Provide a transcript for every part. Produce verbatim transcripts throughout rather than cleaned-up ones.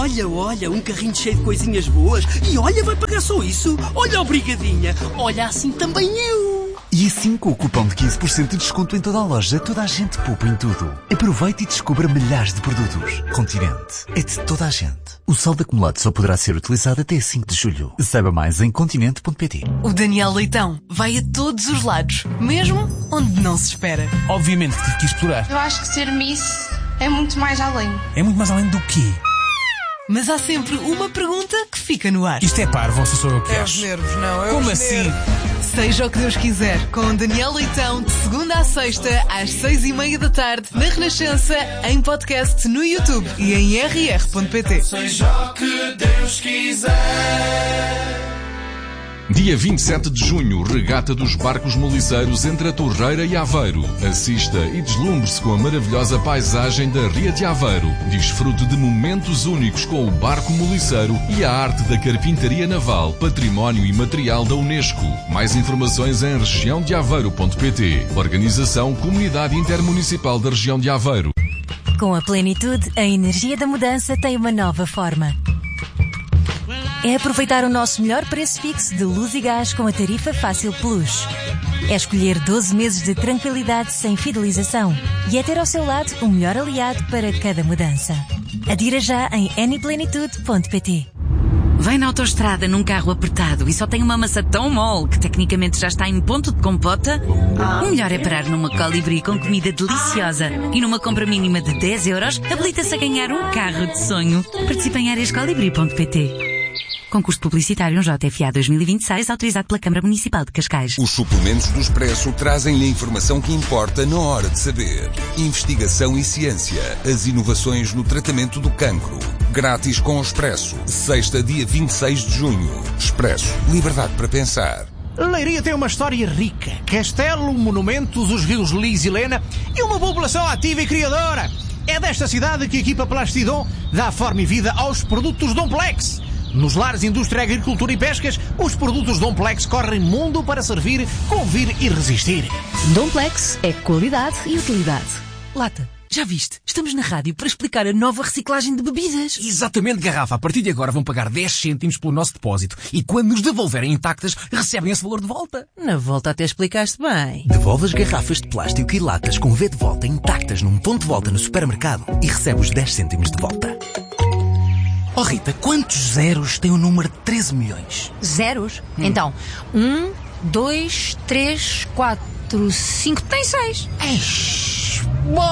Olha, olha, um carrinho cheio de coisinhas boas. E olha, vai pagar só isso. Olha a brigadinha. Olha, assim também eu. E assim, com o cupom de quinze por cento de desconto em toda a loja, toda a gente poupa em tudo. Aproveite e descubra milhares de produtos. Continente é de toda a gente. O saldo acumulado só poderá ser utilizado até cinco de julho. Saiba mais em continente ponto pt. O Daniel Leitão vai a todos os lados, mesmo onde não se espera. Obviamente que tive que explorar. Eu acho que ser Miss é muito mais além. É muito mais além do quê? Mas há sempre uma pergunta que fica no ar. Isto é parvo, ou sou eu que É acho? os nervos, não. É Como os assim? nervos. Seja o que Deus quiser, com Daniel Leitão, de segunda à sexta, às seis e meia da tarde, na Renascença, em podcast no YouTube e em r r ponto p t. Seja o que Deus quiser. Dia vinte e sete de junho, regata dos barcos moliceiros entre a Torreira e Aveiro. Assista e deslumbre-se com a maravilhosa paisagem da Ria de Aveiro. Desfrute de momentos únicos com o barco moliceiro e a arte da carpintaria naval, património imaterial da Unesco. Mais informações em região de aveiro ponto p t. Organização Comunidade Intermunicipal da Região de Aveiro. Com a plenitude, a energia da mudança tem uma nova forma. É aproveitar o nosso melhor preço fixo de luz e gás com a tarifa Fácil Plus. É escolher doze meses de tranquilidade sem fidelização. E é ter ao seu lado o melhor aliado para cada mudança. Adira já em eni plenitude ponto p t. Vai na autoestrada num carro apertado e só tem uma maçã tão mole que tecnicamente já está em ponto de compota? O melhor é parar numa Colibri com comida deliciosa e numa compra mínima de dez euros habilita-se a ganhar um carro de sonho. Participe em áreas colibri ponto p t. Concurso publicitário J F A dois mil e vinte e seis, autorizado pela Câmara Municipal de Cascais. Os suplementos do Expresso trazem-lhe a informação que importa na hora de saber. Investigação e ciência. As inovações no tratamento do cancro. Grátis com o Expresso. Sexta, dia vinte e seis de junho. Expresso. Liberdade para pensar. Leiria tem uma história rica. Castelo, monumentos, os rios Lis e Lena e uma população ativa e criadora. É desta cidade que a equipa Plastidom dá forma e vida aos produtos Domplex. Nos lares, indústria, agricultura e pescas, os produtos Domplex correm mundo para servir, convir e resistir. Domplex é qualidade e utilidade. Lata, já viste? Estamos na rádio para explicar a nova reciclagem de bebidas. Exatamente, garrafa. A partir de agora vão pagar dez cêntimos pelo nosso depósito e quando nos devolverem intactas, recebem esse valor de volta. Na volta até explicaste bem. Devolve as garrafas de plástico e latas com V de volta intactas num ponto de volta no supermercado e recebe os dez cêntimos de volta. Oh Rita, quantos zeros tem o número de treze milhões? Zeros? Hum. Então, um, dois, três, quatro, cinco, tem seis. Eish,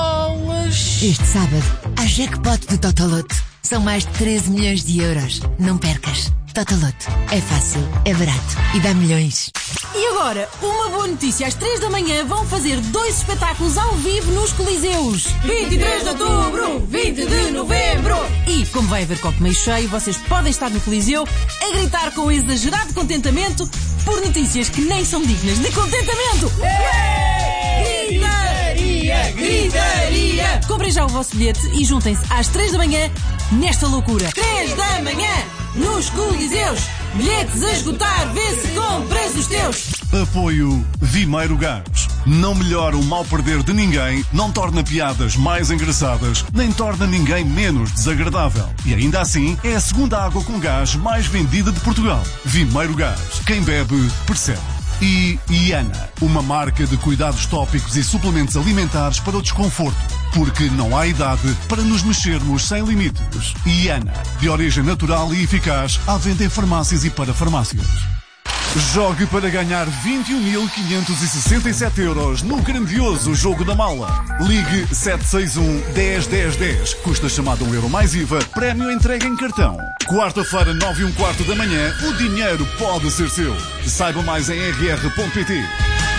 bolas! Este sábado, há jackpot do Totolote. São mais de treze milhões de euros. Não percas. Totolote. É fácil, é barato e dá milhões. E agora, uma boa notícia. Às três da manhã vão fazer dois espetáculos ao vivo nos Coliseus. vinte e três de outubro, vinte de novembro. E, como vai haver copo meio cheio, vocês podem estar no Coliseu a gritar com exagerado contentamento por notícias que nem são dignas de contentamento. Ei! Gritaria! Gritaria! Comprem já o vosso bilhete e juntem-se às três da manhã nesta loucura. três da manhã, nos Coliseus. Bilhetes a esgotar, vê-se com preços teus. Apoio Vimeiro Gás. Não melhora o mal perder de ninguém, não torna piadas mais engraçadas, nem torna ninguém menos desagradável. E ainda assim, é a segunda água com gás mais vendida de Portugal. Vimeiro Gás. Quem bebe, percebe. E Iana, uma marca de cuidados tópicos e suplementos alimentares para o desconforto. Porque não há idade para nos mexermos sem limites. Iana, de origem natural e eficaz, à venda em farmácias e para farmácias. Jogue para ganhar vinte e um mil quinhentos e sessenta e sete euros no grandioso Jogo da Mala. Ligue sete seis um, dez, dez, dez. Custa chamada um euro mais I V A. Prémio entrega em cartão. Quarta-feira, nove e um quarto da manhã, o dinheiro pode ser seu. Saiba mais em r r ponto p t.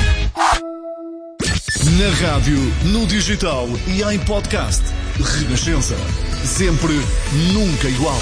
Na rádio, no digital e em podcast. Renascença. Sempre, nunca igual.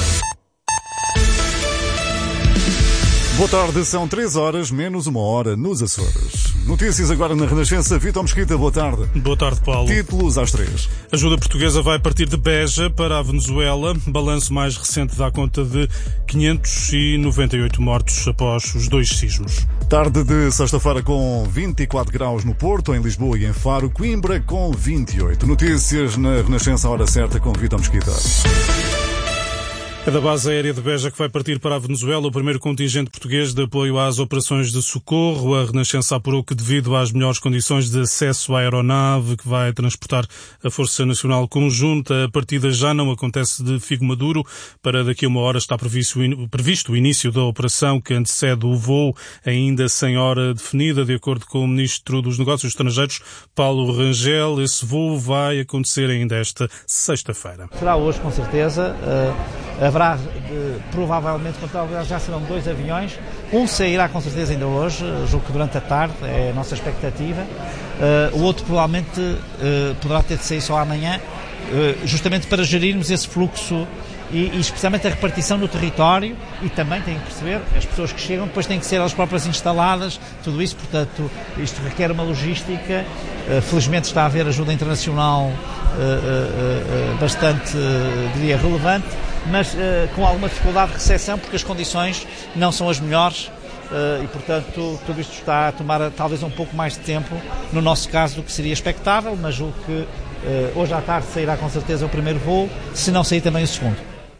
Boa tarde, são três horas menos uma hora nos Açores. Notícias agora na Renascença. Vítor Mesquita, boa tarde. Boa tarde, Paulo. Títulos às três. A ajuda portuguesa vai partir de Beja para a Venezuela. Balanço mais recente dá conta de quinhentos e noventa e oito mortos após os dois sismos. Tarde de sexta-feira com vinte e quatro graus no Porto, em Lisboa e em Faro. Coimbra com vinte e oito. Notícias na Renascença, hora certa com Vítor Mesquita. É da base aérea de Beja que vai partir para a Venezuela o primeiro contingente português de apoio às operações de socorro. A Renascença apurou que, devido às melhores condições de acesso à aeronave que vai transportar a Força Nacional Conjunta, a partida já não acontece de Figo Maduro. Para daqui a uma hora está previsto, previsto o início da operação que antecede o voo, ainda sem hora definida. De acordo com o Ministro dos Negócios Estrangeiros, Paulo Rangel, esse voo vai acontecer ainda esta sexta-feira. Será hoje, com certeza. Uh... Haverá, de, provavelmente, já serão dois aviões. Um sairá com certeza ainda hoje, julgo que durante a tarde, é a nossa expectativa. Uh, o outro provavelmente uh, poderá ter de sair só amanhã, uh, justamente para gerirmos esse fluxo e, e especialmente a repartição no território, e também tem que perceber, as pessoas que chegam depois têm que ser elas próprias instaladas, tudo isso, portanto, isto requer uma logística. Uh, felizmente está a haver ajuda internacional uh, uh, uh, bastante, uh, diria, relevante, mas uh, com alguma dificuldade de recepção, porque as condições não são as melhores uh, e, portanto, tudo isto está a tomar uh, talvez um pouco mais de tempo, no nosso caso, do que seria expectável, mas julgo que uh, hoje à tarde sairá com certeza o primeiro voo, se não sair também o segundo.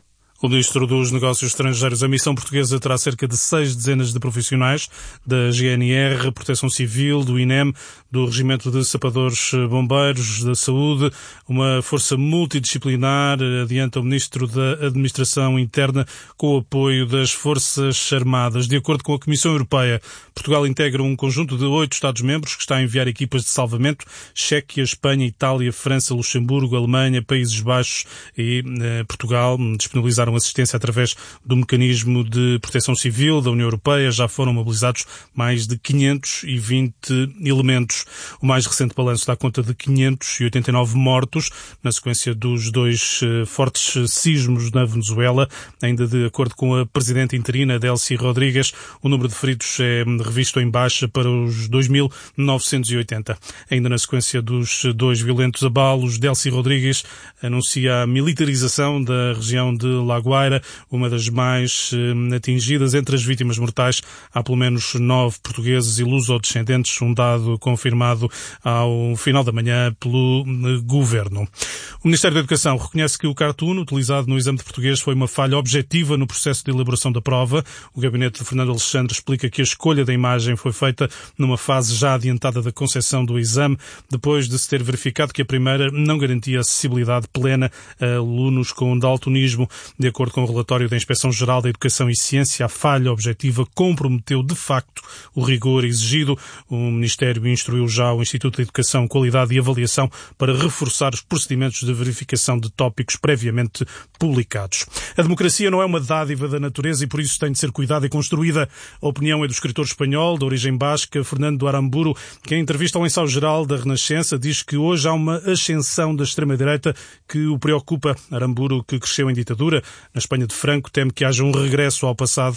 O Ministro dos Negócios Estrangeiros, a missão portuguesa terá cerca de seis dezenas de profissionais da G N R, Proteção Civil, do I N E M, do Regimento de Sapadores Bombeiros, da Saúde, uma força multidisciplinar, adianta o Ministro da Administração Interna, com o apoio das Forças Armadas. De acordo com a Comissão Europeia, Portugal integra um conjunto de oito Estados-membros que está a enviar equipas de salvamento: Chequia, Espanha, Itália, França, Luxemburgo, Alemanha, Países Baixos e eh, Portugal disponibilizaram assistência através do mecanismo de proteção civil da União Europeia. Já foram mobilizados mais de quinhentos e vinte elementos. O mais recente balanço dá conta de quinhentos e oitenta e nove mortos na sequência dos dois uh, fortes sismos na Venezuela. Ainda de acordo com a presidente interina, Delcy Rodrigues, o número de feridos é revisto em baixa para os dois mil novecentos e oitenta. Ainda na sequência dos dois violentos abalos, Delcy Rodrigues anuncia a militarização da região de La Guaira, uma das mais uh, atingidas. Entre as vítimas mortais há pelo menos nove portugueses e luso-descendentes, um dado confirmado ao final da manhã pelo uh, Governo. O Ministério da Educação reconhece que o cartoon utilizado no exame de português foi uma falha objetiva no processo de elaboração da prova. O gabinete de Fernando Alexandre explica que a escolha da imagem foi feita numa fase já adiantada da concepção do exame, depois de se ter verificado que a primeira não garantia acessibilidade plena a alunos com daltonismo. De acordo com o relatório da Inspeção-Geral da Educação e Ciência, a falha objetiva comprometeu de facto o rigor exigido. O Ministério instruiu já o Instituto de Educação, Qualidade e Avaliação para reforçar os procedimentos de verificação de tópicos previamente publicados. A democracia não é uma dádiva da natureza e por isso tem de ser cuidada e construída. A opinião é do escritor espanhol de origem basca, Fernando Aramburu, que em entrevista ao Ensaio Geral da Renascença diz que hoje há uma ascensão da extrema-direita que o preocupa. Aramburu, que cresceu em ditadura na Espanha de Franco, teme que haja um regresso ao passado.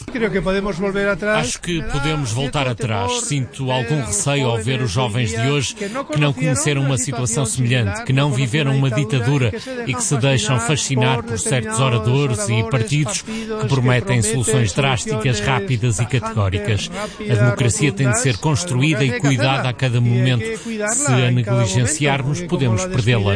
Acho que podemos voltar atrás. Sinto algum receio ao ver os jovens de hoje que não conheceram uma situação semelhante, que não viveram uma ditadura e que se deixam fascinar por certos oradores e partidos que prometem soluções drásticas, rápidas e categóricas. A democracia tem de ser construída e cuidada a cada momento. Se a negligenciarmos, podemos perdê-la.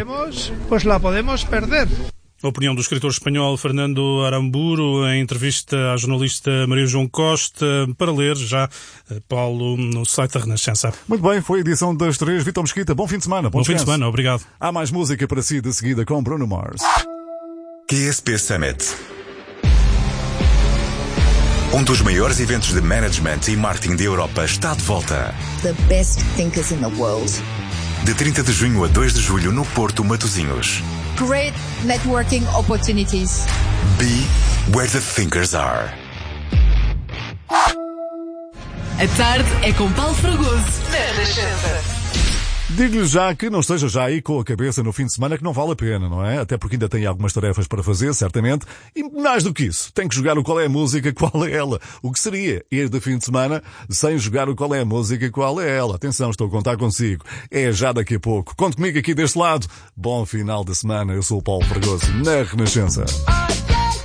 A opinião do escritor espanhol Fernando Aramburu em entrevista à jornalista Maria João Costa, para ler já, Paulo, no site da Renascença. Muito bem, foi a edição das três. Vitor Mesquita, bom fim de semana. Bom, bom fim de semana, obrigado. Há mais música para si de seguida com Bruno Mars. Q S P Summit. Um dos maiores eventos de management e marketing da Europa está de volta. The best thinkers in the world. De trinta de junho a dois de julho no Porto Matosinhos. Great networking opportunities. Be where the thinkers are. A tarde é com Paulo Fragoso na Renascença. Digo-lhe já que não esteja já aí com a cabeça no fim de semana, que não vale a pena, não é? Até porque ainda tem algumas tarefas para fazer, certamente. E mais do que isso, tem que jogar o Qual é a Música, Qual é Ela. O que seria ir de fim de semana sem jogar o Qual é a Música, Qual é Ela? Atenção, estou a contar consigo. É já daqui a pouco. Conte comigo aqui deste lado. Bom final de semana. Eu sou o Paulo Fragoso, na Renascença.